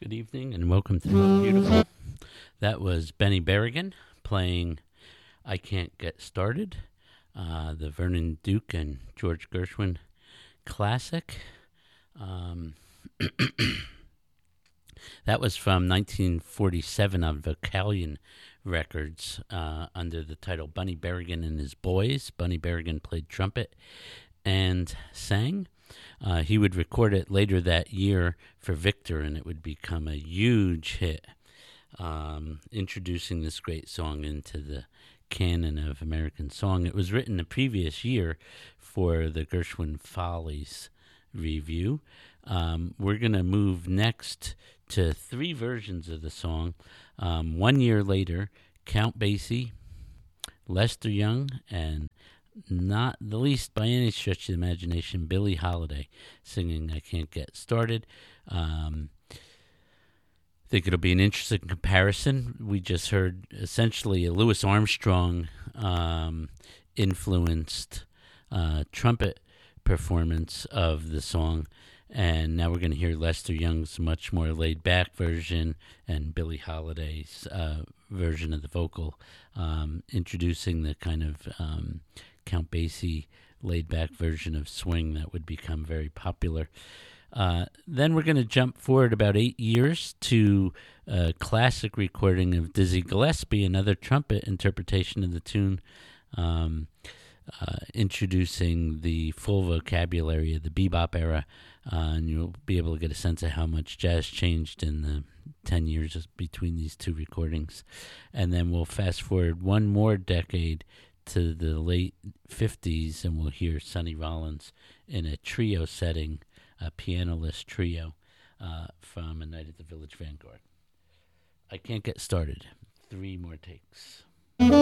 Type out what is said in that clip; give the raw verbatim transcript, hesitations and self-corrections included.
Good evening and welcome to the Beautiful. That was Benny Berrigan playing I Can't Get Started, uh, the Vernon Duke and George Gershwin classic. Um, that was from nineteen forty-seven on Vocalion Records uh, under the title Bunny Berrigan and His Boys. Bunny Berrigan played trumpet and sang. Uh, he would record it later that year for Victor, and it would become a huge hit, um, introducing this great song into the canon of American song. It was written the previous year for the Gershwin Follies review. Um, we're going to move next to three versions of the song. Um, one year later, Count Basie, Lester Young, and not the least by any stretch of the imagination, Billie Holiday singing I Can't Get Started. Um, I think it'll be an interesting comparison. We just heard essentially a Louis Armstrong um, influenced uh, trumpet performance of the song, and now we're going to hear Lester Young's much more laid-back version and Billie Holiday's uh, version of the vocal, um, introducing the kind of um, Count Basie laid-back version of swing that would become very popular. Uh, then we're going to jump forward about eight years to a classic recording of Dizzy Gillespie, another trumpet interpretation of the tune, um, uh, introducing the full vocabulary of the bebop era, uh, and you'll be able to get a sense of how much jazz changed in the ten years between these two recordings. And then we'll fast forward one more decade to the late fifties, and we'll hear Sonny Rollins in a trio setting, a pianoless trio uh, from A Night at the Village Vanguard. I Can't Get Started. Three more takes.